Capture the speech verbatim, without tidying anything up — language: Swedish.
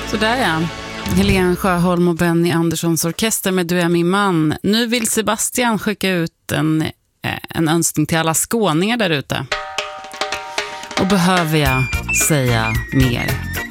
Så där ja. Helene Sjöholm och Benny Anderssons orkester med Du är min man. Nu vill Sebastian skicka ut en, en önskning till alla skåningar där ute. Och behöver jag säga mer?